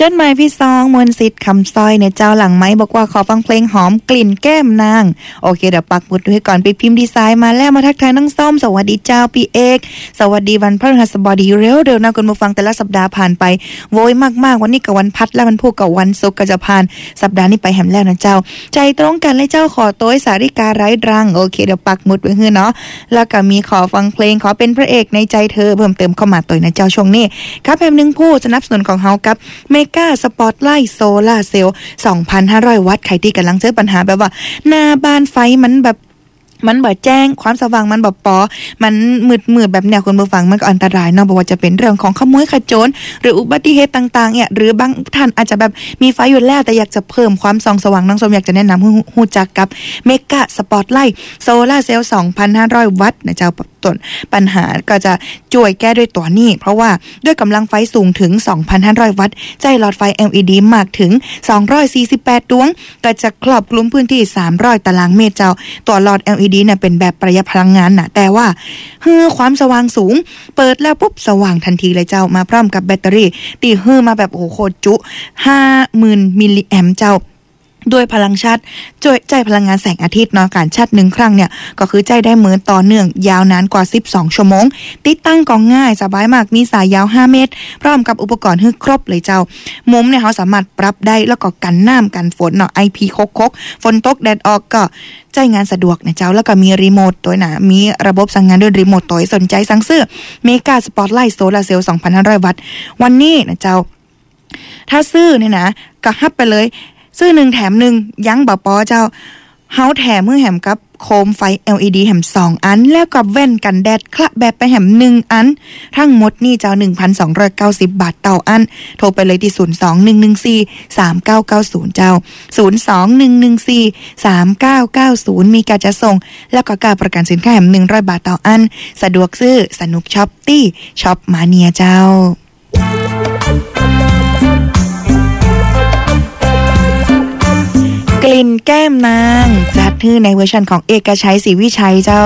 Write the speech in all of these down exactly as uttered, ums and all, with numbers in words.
จดหมายพี่ซองมนต์สิทธิ์คำซอยในเจ้าหลังไม้บอกว่าขอฟังเพลงหอมกลิ่นแก้มนางโอเคเดี๋ยวปักหมุดไว้ก่อนไปพิมพ์ดีไซน์มาแล้วมาทักทายน้องส้มสวัสดีเจ้าพี่เอกสวัสดีวันพฤหัสบดีเร็วเร็วนะคุณผู้ฟังแต่ละสัปดาห์ผ่านไปโวยมากๆวันนี้กับวันพัดและวันพุธกับวันศุกร์ก็จะผ่านสัปดาห์นี้ไปแหมแล้วนะเจ้าใจตรงกันเลยเจ้าขอโต้ยสาริกาไร้รังโอเคเดี๋ยวปักหมุดไว้ให้เนาะแล้วก็มีขอฟังเพลงขอเป็นพระเอกในใจเธอเพิ่มเติมเข้ามาตัวนะเจ้าช่วงนี้ครับแพมหนึ่งผู้สนับสนุนของเฮากับเมกาสปอตไลท์โซล่าเซลล์ สองพันห้าร้อย วัตต์ใครที่กำลังเจอปัญหาแบบว่าหน้าบ้านไฟมันแบบมันบ่แจ้งความสว่างมันบ่ปอมันมืดๆแบบแนวคุณผู้ฟังมันก็อันตรายเนาะบ่ว่าจะเป็นเรื่องของขโมยขโจรหรืออุบัติเหตุต่างๆเนี่ยหรือบางท่านอาจจะแบบมีไฟอยู่แล้วแต่อยากจะเพิ่มความส่องสว่างน้องสมอยากจะแนะนำให้ฮู้จักกับเมกะสปอตไลท์โซล่าเซลล์ สองพันห้าร้อย วัตต์นะเจ้าต้นปัญหาก็จะช่วยแก้ด้วยตัวนี้เพราะว่าด้วยกำลังไฟสูงถึง สองพันห้าร้อย วัตต์ใจหลอดไฟ แอล อี ดี มากถึงสองร้อยสี่สิบแปดดวงก็จะครอบคลุมพื้นที่สามร้อยตารางเมตรเจ้าตัวหลอด แอล อี ดี เนี่ยเป็นแบบประหยัดพลังงานน่ะแต่ว่าฮือความสว่างสูงเปิดแล้วปุ๊บสว่างทันทีเลยเจ้ามาพร้อมกับแบตเตอรี่ตีฮือมาแบบโอ้โหจุ ห้าหมื่น มิลลิแอมป์เจ้าด้วยพลังชาร์จใจพลังงานแสงอาทิตย์เนาะการชาร์จหนึ่งครั้งเนี่ยก็คือใจได้เหมือนต่อเนื่องยาวนานกว่าสิบสองชั่วโมงติดตั้งก็ง่ายสบายมากมีสายยาวห้าเมตรพร้อมกับอุปกรณ์ให้ครบเลยเจ้ามุมเนี่ยเขาสามารถปรับได้แล้วก็กันน้ำกันฝนเนาะ ไอ พี หกสิบหกฝนตกแดดออกก็ใจงานสะดวกนะเจ้าแล้วก็มีรีโมทตัวนะมีระบบสั่งงานด้วยรีโมทตัวสนใจสั่งซื้อเมกาสปอตไลท์โซลาร์เซลล์ สองพันห้าร้อย วัตต์วันนี้นะเจ้าถ้าซื้อเนี่ยนะก็ฮับไปเลยซื้อหนึ่งแถมหนึ่งยั้งบ่ปอเจ้าเฮาแถมมือแหมกับโคมไฟ แอล อี ดี แหมสองอันแล้วกับแว่นกันแดดคละแบบไปแหมหนึ่งอันทั้งหมดนี่เจ้า หนึ่งพันสองร้อยเก้าสิบ บาทต่ออันโทรไปเลยที่ศูนย์ สอง หนึ่ง หนึ่ง สี่ สาม เก้า เก้า ศูนย์เจ้าศูนย์ สอง หนึ่ง หนึ่ง สี่ สาม เก้า เก้า ศูนย์มีการจะส่งแล้วก็การประกันสินค้าแหมหนึ่งร้อยบาทต่ออันสะดวกซื้อสนุกช็อปตี้ช็อปมาเนียเจ้ากลิ่นแก้มนางจัดฮื้อในเวอร์ชันของเอกชัยศรีวิชัยเจ้า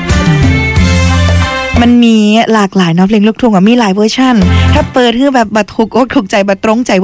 มันมีหลากหลายเนาะเพลงลูกทุ่งอ่ะมีหลายเวอร์ชันถ้าเปิดฮื้อแบบบัดถูกอกถูกใจบัดตรงใจ